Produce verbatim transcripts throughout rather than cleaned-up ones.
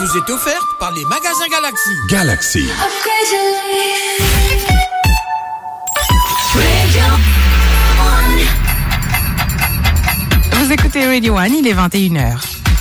vous est offerte par les magasins Galaxy. Galaxy. Vous écoutez Radio One, il est vingt et une heures.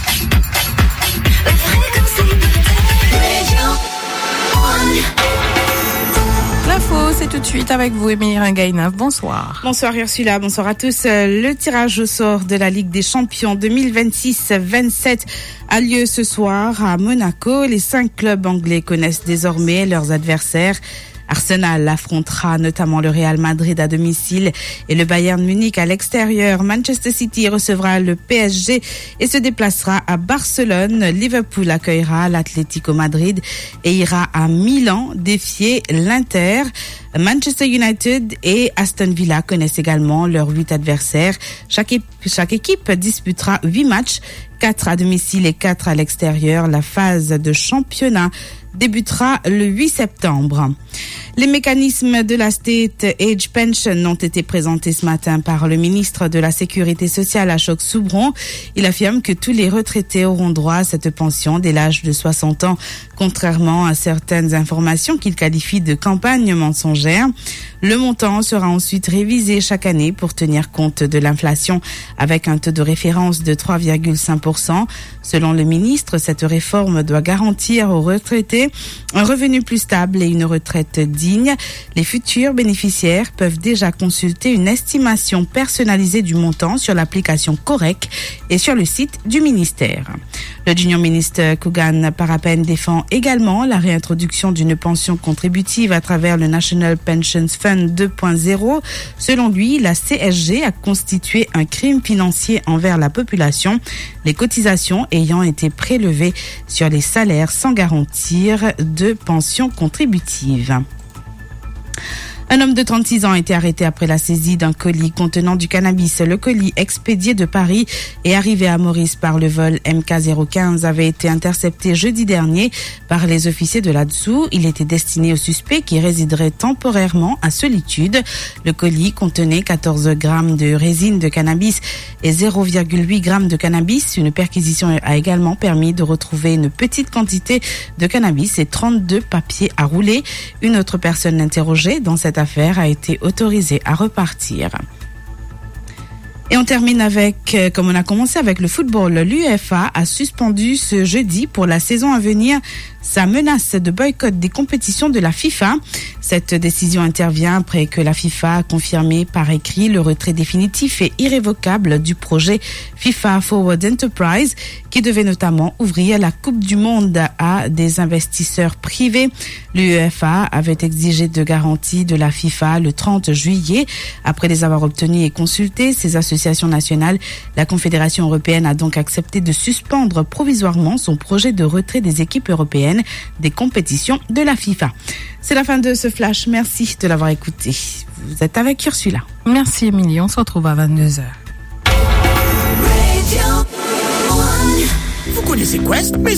L'info, c'est tout de suite avec vous, Émilie Ringaïneuf. Bonsoir. Bonsoir Ursula, bonsoir à tous. Le tirage au sort de la Ligue des Champions deux mille vingt-six vingt-sept a lieu ce soir à Monaco. Les cinq clubs anglais connaissent désormais leurs adversaires. Arsenal affrontera notamment le Real Madrid à domicile et le Bayern Munich à l'extérieur. Manchester City recevra le P S G et se déplacera à Barcelone. Liverpool accueillera l'Atlético Madrid et ira à Milan défier l'Inter. Manchester United et Aston Villa connaissent également leurs huit adversaires. Chaque, chaque équipe disputera huit matchs, quatre à domicile et quatre à l'extérieur. La phase de championnat débutera le huit septembre. Les mécanismes de la State Age Pension ont été présentés ce matin par le ministre de la Sécurité sociale, Ashok Soubron. Il affirme que tous les retraités auront droit à cette pension dès l'âge de soixante ans, contrairement à certaines informations qu'il qualifie de campagne mensongère. Le montant sera ensuite révisé chaque année pour tenir compte de l'inflation avec un taux de référence de trois virgule cinq pour cent. Selon le ministre, cette réforme doit garantir aux retraités un revenu plus stable et une retraite digne. Les futurs bénéficiaires peuvent déjà consulter une estimation personnalisée du montant sur l'application Correct et sur le site du ministère. Le junior ministre Kugan Parapen défend également la réintroduction d'une pension contributive à travers le National Pensions Fund deux point zéro. Selon lui, la C S G a constitué un crime financier envers la population, les cotisations ayant été prélevées sur les salaires sans garantir de pension contributive. Un homme de trente-six ans a été arrêté après la saisie d'un colis contenant du cannabis. Le colis expédié de Paris et arrivé à Maurice par le vol M K zéro quinze avait été intercepté jeudi dernier par les officiers de l'A D S O U. Il était destiné au suspect qui résiderait temporairement à Solitude. Le colis contenait quatorze grammes de résine de cannabis et zéro virgule huit grammes de cannabis. Une perquisition a également permis de retrouver une petite quantité de cannabis et trente-deux papiers à rouler. Une autre personne interrogée dans cette affaire a été autorisée à repartir. Et on termine avec, comme on a commencé avec le football, l'UEFA a suspendu ce jeudi pour la saison à venir sa menace de boycott des compétitions de la FIFA. Cette décision intervient après que la FIFA a confirmé par écrit le retrait définitif et irrévocable du projet FIFA Forward Enterprise qui devait notamment ouvrir la Coupe du Monde à des investisseurs privés. L'UEFA avait exigé de garanties de la FIFA le trente juillet. Après les avoir obtenues et consultées, ces associations nationales, la Confédération européenne a donc accepté de suspendre provisoirement son projet de retrait des équipes européennes des compétitions de la FIFA. C'est la fin de ce flash. Merci de l'avoir écouté. Vous êtes avec Ursula. Merci Émilie, on se retrouve à vingt-deux heures. Vous connaissez Quest, mais